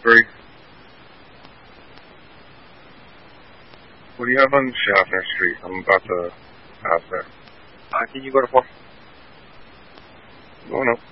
3. What do you have on Schaffner Street? I'm about to pass there. Can you go to 4? Going up.